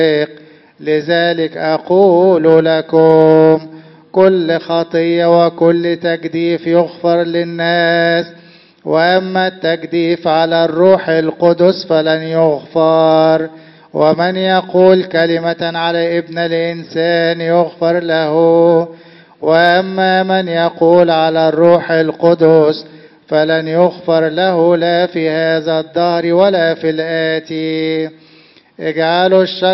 لذلك أقول لكم كل خطية وكل تجديف يغفر للناس، وأما التجديف على الروح القدس فلن يغفر. ومن يقول كلمة على ابن الإنسان يغفر له، وأما من يقول على الروح القدس فلن يغفر له لا في هذا الدهر ولا في الآتي. اجعلوا الشكر